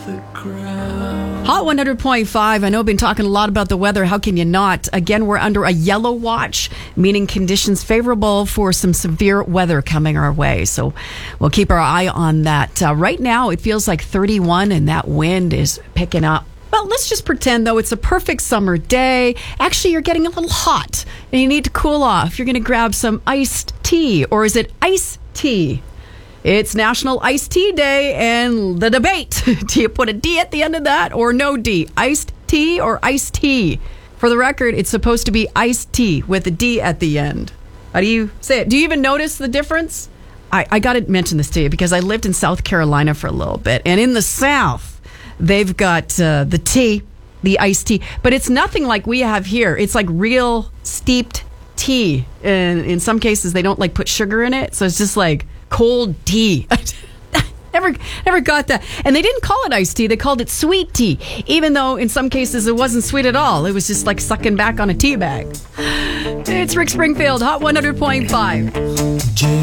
Hot 100.5. I know I've been talking a lot about the weather. How can you not? Again, we're under a yellow watch, meaning conditions favorable for some severe weather coming our way. So we'll keep our eye on that. Right now, it feels like 31 and that wind is picking up. Well, let's just pretend, though, it's a perfect summer day. Actually, you're getting a little hot and you need to cool off. You're going to grab some iced tea, or is it iced tea? It's National Iced Tea Day, and the debate. Do you put a D at the end of that or no D? Iced tea or iced tea? For the record, it's supposed to be iced tea with a D at the end. How do you say it? Do you even notice the difference? I got to mention this to you because I lived in South Carolina for a little bit. And in the South, they've got the tea, the iced tea. But it's nothing like we have here. It's like real steeped tea. And in some cases, they don't like put sugar in it. So it's just like cold tea. Never got that. And they didn't call it iced tea. They called it sweet tea, even though in some cases it wasn't sweet at all. It was just like sucking back on a tea bag. It's Rick Springfield, Hot 100.5.